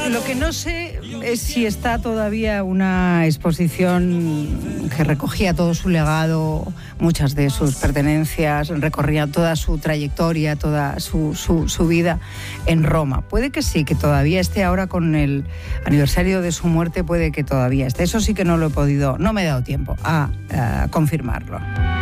Lo que no sé es si está todavía una exposición que recogía todo su legado, muchas de sus pertenencias, recorría toda su trayectoria, toda su vida en Roma. Puede que sí, que todavía esté ahora con el aniversario de su muerte, puede que todavía esté. Eso sí que no lo he podido, no me he dado tiempo a confirmarlo.